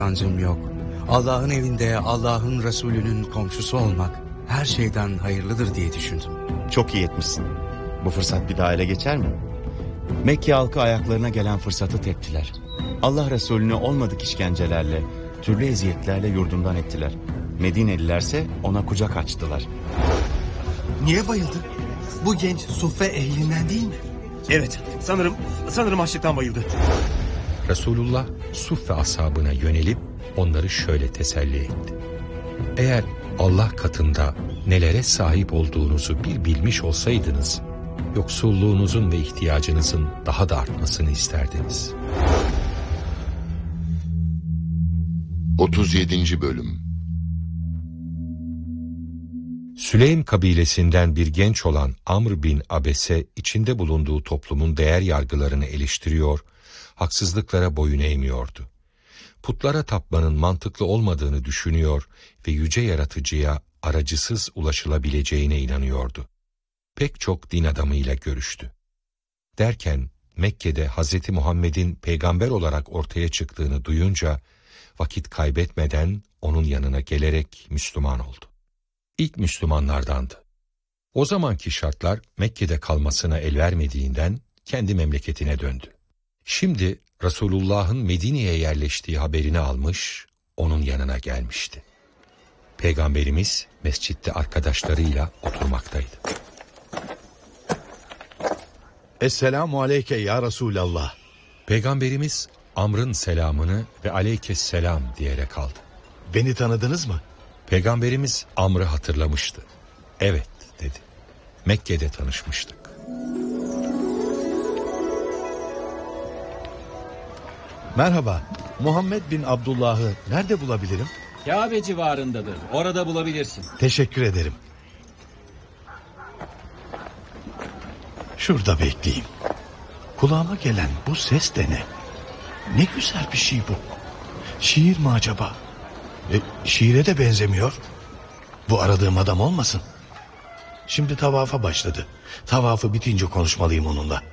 kazancım yok. Allah'ın evinde Allah'ın Resulü'nün komşusu olmak her şeyden hayırlıdır diye düşündüm. Çok iyi etmişsin. Bu fırsat bir daha ele geçer mi? Mekke halkı ayaklarına gelen fırsatı teptiler. Allah Resulü'nü olmadık işkencelerle, türlü eziyetlerle yurdundan ettiler. Medinelilerse ona kucak açtılar. Niye bayıldı? Bu genç suffe ehlinden değil mi? Evet, sanırım açlıktan bayıldı. Resulullah Suffe ashabına yönelip onları şöyle teselli etti. Eğer Allah katında nelere sahip olduğunuzu bir bilmiş olsaydınız, yoksulluğunuzun ve ihtiyacınızın daha da artmasını isterdiniz. 37. Bölüm. Süleym kabilesinden bir genç olan Amr bin Abese içinde bulunduğu toplumun değer yargılarını eleştiriyor, haksızlıklara boyun eğmiyordu. Putlara tapmanın mantıklı olmadığını düşünüyor ve yüce yaratıcıya aracısız ulaşılabileceğine inanıyordu. Pek çok din adamıyla görüştü. Derken Mekke'de Hz. Muhammed'in peygamber olarak ortaya çıktığını duyunca vakit kaybetmeden onun yanına gelerek Müslüman oldu. İlk Müslümanlardandı. O zamanki şartlar Mekke'de kalmasına el vermediğinden kendi memleketine döndü. Şimdi Resulullah'ın Medine'ye yerleştiği haberini almış, onun yanına gelmişti. Peygamberimiz mescitte arkadaşlarıyla oturmaktaydı. Esselamu aleyke ya Resulallah. Peygamberimiz Amr'ın selamını ve aleykesselam diyerek aldı. Beni tanıdınız mı? Peygamberimiz Amr'ı hatırlamıştı. Evet dedi. Mekke'de tanışmıştık. Merhaba. Muhammed bin Abdullah'ı nerede bulabilirim? Kabe civarındadır. Orada bulabilirsin. Teşekkür ederim. Şurada bekleyeyim. Kulağıma gelen bu ses de ne? Ne güzel bir şey bu. Şiir mi acaba? Şiire de benzemiyor. Bu aradığım adam olmasın. Şimdi tavafa başladı. Tavafı bitince konuşmalıyım onunla.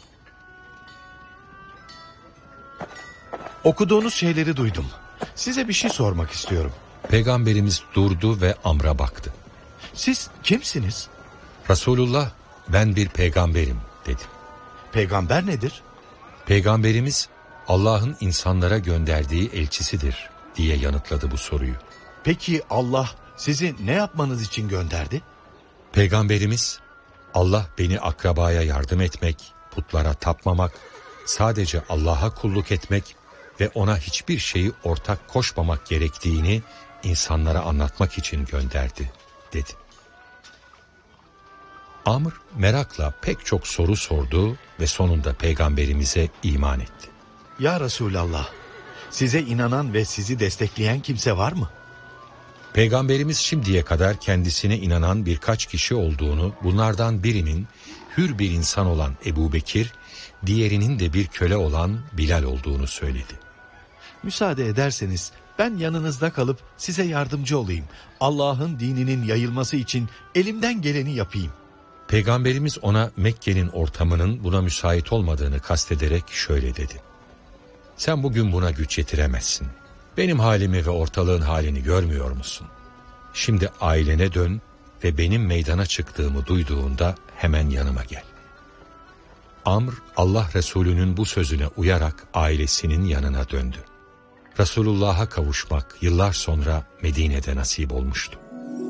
Okuduğunuz şeyleri duydum. Size bir şey sormak istiyorum. Peygamberimiz durdu ve Amr'a baktı. Siz kimsiniz? Resulullah, ben bir peygamberim dedi. Peygamber nedir? Peygamberimiz Allah'ın insanlara gönderdiği elçisidir diye yanıtladı bu soruyu. Peki Allah sizi ne yapmanız için gönderdi? Peygamberimiz, Allah beni akrabaya yardım etmek, putlara tapmamak, sadece Allah'a kulluk etmek ve ona hiçbir şeyi ortak koşmamak gerektiğini insanlara anlatmak için gönderdi dedi. Amr merakla pek çok soru sordu ve sonunda Peygamberimize iman etti. Ya Resulallah, size inanan ve sizi destekleyen kimse var mı? Peygamberimiz şimdiye kadar kendisine inanan birkaç kişi olduğunu, bunlardan birinin hür bir insan olan Ebu Bekir, diğerinin de bir köle olan Bilal olduğunu söyledi. Müsaade ederseniz ben yanınızda kalıp size yardımcı olayım. Allah'ın dininin yayılması için elimden geleni yapayım. Peygamberimiz ona Mekke'nin ortamının buna müsait olmadığını kastederek şöyle dedi. Sen bugün buna güç yetiremezsin. Benim halimi ve ortalığın halini görmüyor musun? Şimdi ailene dön ve benim meydana çıktığımı duyduğunda hemen yanıma gel. Amr, Allah Resulü'nün bu sözüne uyarak ailesinin yanına döndü. Resulullah'a kavuşmak yıllar sonra Medine'de nasip olmuştu.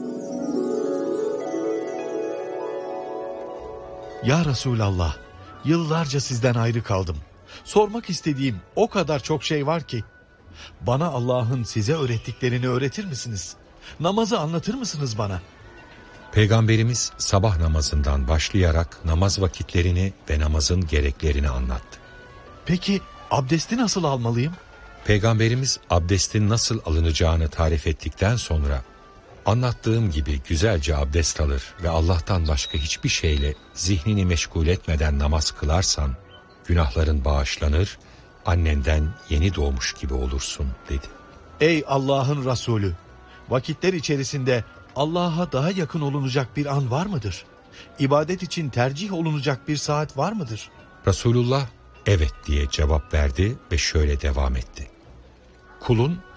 Ya Resulallah, yıllarca sizden ayrı kaldım. Sormak istediğim o kadar çok şey var ki. Bana Allah'ın size öğrettiklerini öğretir misiniz? Namazı anlatır mısınız bana? Peygamberimiz sabah namazından başlayarak namaz vakitlerini ve namazın gereklerini anlattı. Peki abdesti nasıl almalıyım? Peygamberimiz abdestin nasıl alınacağını tarif ettikten sonra, anlattığım gibi güzelce abdest alır ve Allah'tan başka hiçbir şeyle zihnini meşgul etmeden namaz kılarsan, günahların bağışlanır, annenden yeni doğmuş gibi olursun dedi. Ey Allah'ın Resulü, vakitler içerisinde Allah'a daha yakın olunacak bir an var mıdır? İbadet için tercih olunacak bir saat var mıdır? Resulullah evet diye cevap verdi ve şöyle devam etti. kulun